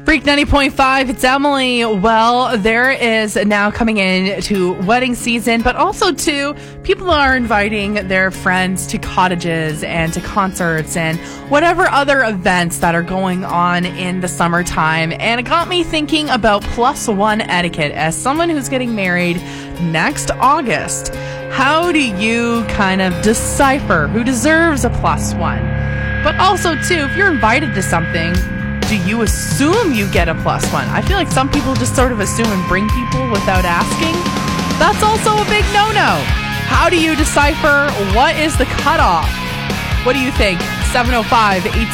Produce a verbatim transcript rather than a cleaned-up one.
Freak ninety point five, it's Emily. Well, there is now coming in to wedding season, but also too, people are inviting their friends to cottages and to concerts and whatever other events that are going on in the summertime. And it got me thinking about plus one etiquette as someone who's getting married next August. How do you kind of decipher who deserves a plus one? But also too, if you're invited to something, do you assume you get a plus one? I feel like some people just sort of assume and bring people without asking. That's also a big no-no. How do you decipher what is the cutoff? What do you think? seven oh five, eight